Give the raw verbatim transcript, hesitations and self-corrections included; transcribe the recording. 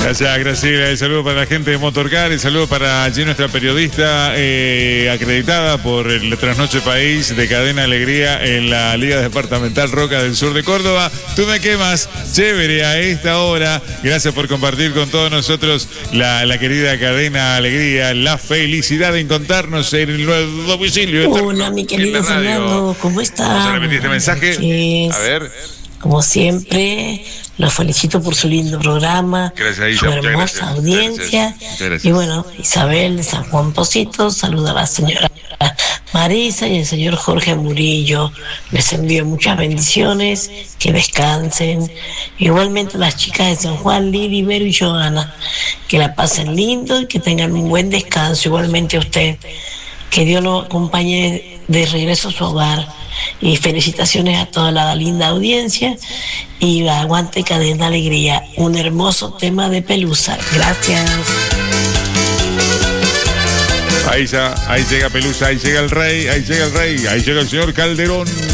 Gracias, Graciela. El saludo para la gente de Motorcar, el saludo para allí nuestra periodista eh, acreditada por el Trasnoche País de Cadena Alegría en la Liga Departamental Roca del Sur de Córdoba. Tú me quemas, chévere a esta hora. Gracias por compartir con todos nosotros la, la querida Cadena Alegría, la felicidad de encontrarnos en el nuevo domicilio. Hola, mi querido Fernando, ¿cómo estás? Vamos a repetir este mensaje. A ver. Como siempre, los felicito por su lindo programa, gracias, Isa, su hermosa gracias, audiencia. Muchas gracias, gracias. Y bueno, Isabel de San Juan Pocito, saluda a la señora Marisa y el señor Jorge Murillo. Les envío muchas bendiciones, que descansen. Igualmente las chicas de San Juan, Lili, Vero y Joana, que la pasen lindo y que tengan un buen descanso. Igualmente a usted, que Dios lo acompañe de regreso a su hogar. Y felicitaciones a toda la linda audiencia y aguante Cadena Alegría, un hermoso tema de Pelusa. Gracias. Ahí, ya, ahí llega Pelusa, ahí llega el rey, ahí llega el rey, ahí llega el señor Calderón.